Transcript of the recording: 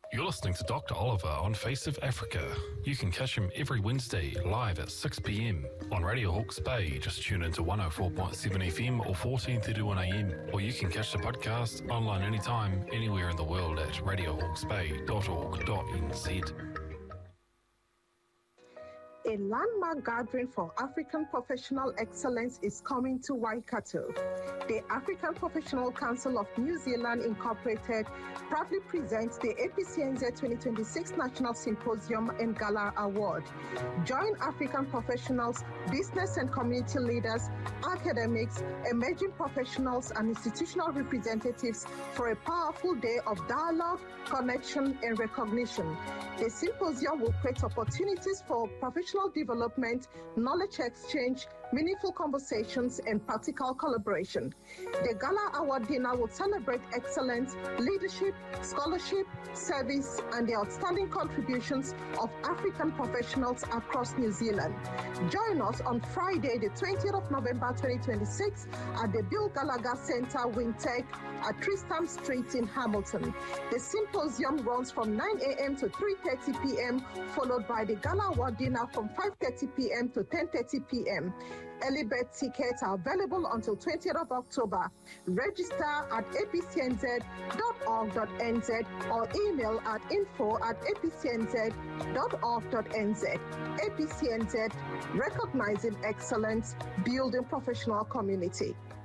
You're listening to Dr. Oliver on Face of Africa. You can catch him every Wednesday live at 6 p.m. on Radio Hawke's Bay. Just tune into 104.7 FM or 1431 AM. Or you can catch the podcast online anytime, anywhere in the world at radiohawksbay.org.nz. A landmark gathering for African professional excellence is coming to Waikato. The African Professional Council of New Zealand Incorporated proudly presents the APCNZ 2026 National Symposium and Gala Award. Join African professionals, business and community leaders, academics, emerging professionals, and institutional representatives for a powerful day of dialogue, connection, and recognition. The symposium will create opportunities for professional development, knowledge exchange, meaningful conversations, and practical collaboration. The Gala Award dinner will celebrate excellence, leadership, scholarship, service, and the outstanding contributions of African professionals across New Zealand. Join us on Friday, the 20th of November 2026 at the Bill Gallagher Center, Wintec at Tristram Street in Hamilton. The symposium runs from 9 a.m. to 3:30 p.m., followed by the Gala Award dinner from 5:30 p.m. to 10:30 p.m. Early bird tickets are available until 20th of October. Register at apcnz.org.nz or email at info@apcnz.org.nz. APCNZ, recognizing excellence, building professional community.